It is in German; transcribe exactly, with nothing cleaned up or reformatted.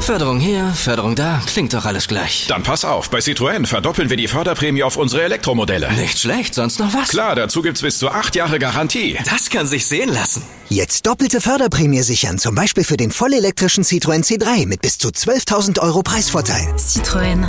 Förderung hier, Förderung da, klingt doch alles gleich. Dann pass auf, bei Citroën verdoppeln wir die Förderprämie auf unsere Elektromodelle. Nicht schlecht, sonst noch was? Klar, dazu gibt's bis zu acht Jahre Garantie. Das kann sich sehen lassen. Jetzt doppelte Förderprämie sichern, zum Beispiel für den vollelektrischen Citroën C drei mit bis zu zwölftausend Euro Preisvorteil. Citroën.